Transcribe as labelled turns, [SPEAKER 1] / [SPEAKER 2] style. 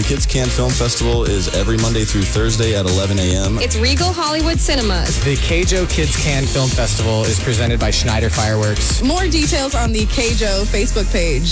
[SPEAKER 1] The Kids Can Film Festival is every Monday through Thursday at 11 a.m.
[SPEAKER 2] It's Regal Hollywood Cinemas.
[SPEAKER 3] The Keijo Kids Can Film Festival is presented by Schneider Fireworks.
[SPEAKER 4] More details on the Keijo Facebook page.